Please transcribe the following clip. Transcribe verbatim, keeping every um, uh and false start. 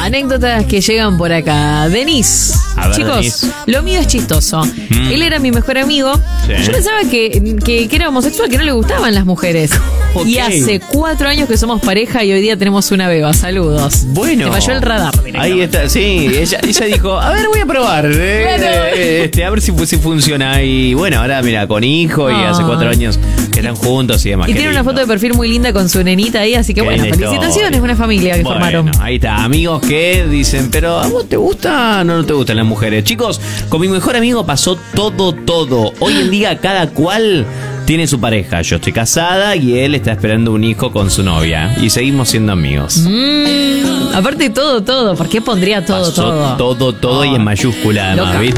Anécdotas que llegan por acá. Denise. A ver, Chicos, Denise. lo mío es chistoso. Mm. Él era mi mejor amigo. Sí. Yo pensaba que, que, que era homosexual, que no le gustaban las mujeres. Okay. Y hace cuatro años que somos pareja y hoy día tenemos una beba. Saludos. Bueno. Te falló el radar. Ahí está, sí. Ella, ella dijo, a ver, voy a probar. Eh, bueno. eh, este, a ver si, si funciona. Y bueno, ahora mira, con hijo y ah. hace cuatro años que están juntos y demás. Y tiene lindo. Una foto de perfil muy linda con su nenita ahí, así que qué bueno, felicitaciones, es una familia que bueno, formaron. Ahí está, amigos que dicen, pero ¿a vos te gusta o no te gustan las mujeres? Chicos, con mi mejor amigo pasó todo, todo. Hoy en día cada cual tiene su pareja. Yo estoy casada y él está esperando un hijo con su novia. Y seguimos siendo amigos. Mm, aparte todo, todo. ¿Por qué pondría todo, pasó todo? Todo, todo oh. y en mayúscula además, Loca. ¿viste?